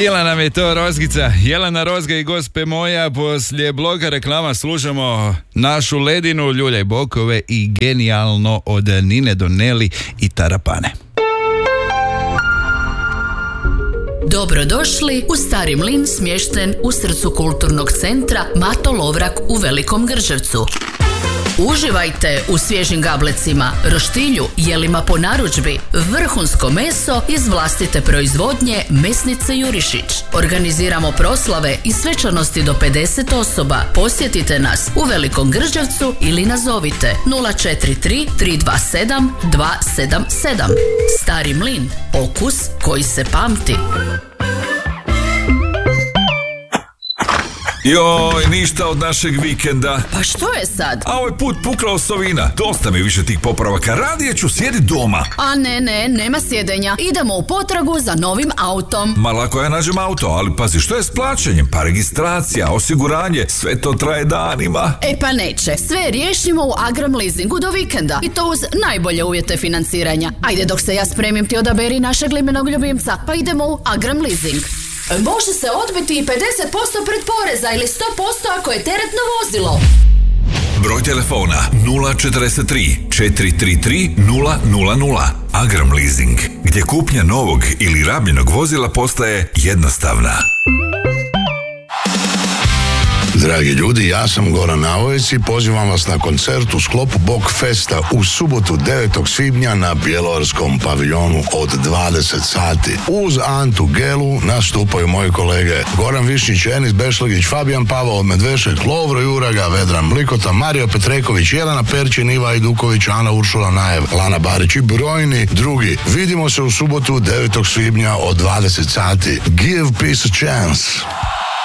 Bila nam je to Rozgica, Jelena Rozga i gospe moja. Poslije bloka reklama slušamo našu ledinu Ljuljaj Bokove i Genijalno od Nine Doneli i Tarapane. Dobrodošli u Stari mlin smješten u srcu kulturnog centra Mato Lovrak u Velikom Grđevcu. Uživajte u svježim gablecima, roštilju, jelima po narudžbi, vrhunsko meso iz vlastite proizvodnje Mesnice Jurišić. Organiziramo proslave i svečanosti do 50 osoba. Posjetite nas u Velikom Grđevcu ili nazovite 043 327 277. Stari mlin, okus koji se pamti. Joj, ništa od našeg vikenda. Pa što je sad? A ovaj put pukla osovina. Dosta mi više tih popravaka. Radije ću sjedit doma. A ne, nema sjedenja. Idemo u potragu za novim autom. Ma lako ja nađem auto, ali pazi, što je s plaćanjem? Pa registracija, osiguranje, sve to traje danima. E pa neće. Sve riješimo u Agram leasingu do vikenda. I to uz najbolje uvjete financiranja. Ajde, dok se ja spremim, ti odaberi našeg limenog ljubimca. Pa idemo u Agram leasing. Može se odbiti i 50% pretporeza ili 100% ako je teretno vozilo. Broj telefona 043 433 000. Agram leasing, gdje kupnja novog ili rabljenog vozila postaje jednostavna. Dragi ljudi, ja sam Goran Navojec i pozivam vas na koncert u sklopu Bok Festa u subotu 9. svibnja na Bjelovarskom paviljonu od 20 sati. Uz Antu Gelu nastupaju moji kolege Goran Višnjić, Enis Bešlegić, Fabijan Pavao Medvešek, Lovro Juraga, Vedran Mlikota, Mario Petreković, Jelena Perčin, Iva Iduković, Ana Uršula Najev, Lana Barić i brojni drugi. Vidimo se u subotu 9. svibnja od 20 sati. Give peace a chance.